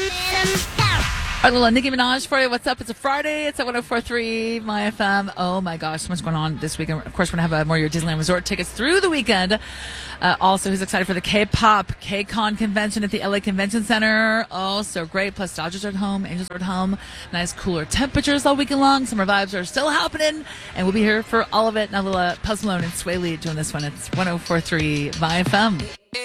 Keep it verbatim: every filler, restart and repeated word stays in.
All right, little Nicki Minaj for you. What's up? It's a Friday. It's at one oh four point three My F M. Oh my gosh, so much going on this weekend. Of course, we're going to have uh, more of your Disneyland Resort tickets through the weekend. Uh, also, who's excited for the K-pop, K-Con convention at the L A Convention Center? Oh, so great. Plus, Dodgers are at home, Angels are at home. Nice cooler temperatures all weekend long. Summer vibes are still happening, and we'll be here for all of it. Now, little uh, Post Malone and Sway Lee doing this one. It's one oh four point three My F M.